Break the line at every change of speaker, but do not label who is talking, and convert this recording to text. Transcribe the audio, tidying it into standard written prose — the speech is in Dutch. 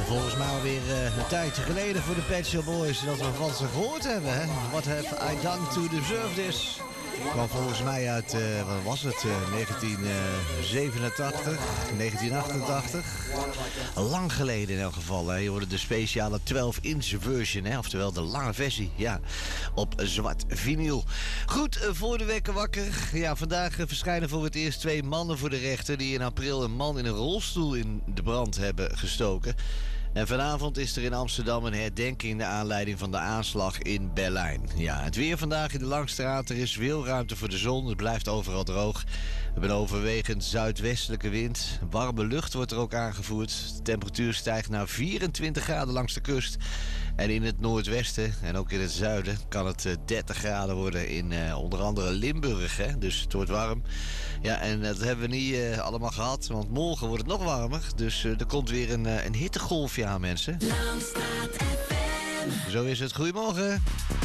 Volgens mij alweer een tijdje geleden voor de Pet Shop Boys dat we van ze gehoord hebben. Hè? What have I done to deserve this? Kwam volgens mij uit, wat was het, 1987, 1988. Lang geleden in elk geval. Hè? Je hoorde de speciale 12-inch version, hè? Oftewel de lange versie, ja, op zwart vinyl. Goed, voor de wekker wakker. Ja, vandaag verschijnen voor het eerst 2 mannen voor de rechter die in april een man in een rolstoel in de brand hebben gestoken. En vanavond is er in Amsterdam een herdenking naar aanleiding van de aanslag in Berlijn. Ja, het weer vandaag in de Langstraat. Er is veel ruimte voor de zon. Het blijft overal droog. We hebben een overwegend zuidwestelijke wind. Warme lucht wordt er ook aangevoerd. De temperatuur stijgt naar 24 graden langs de kust. En in het noordwesten en ook in het zuiden kan het 30 graden worden in onder andere Limburg. Hè? Dus het wordt warm. Ja, en dat hebben we niet allemaal gehad. Want morgen wordt het nog warmer. Dus er komt weer een hittegolfje aan, mensen. Langstraat FM. Zo is het. Goedemorgen.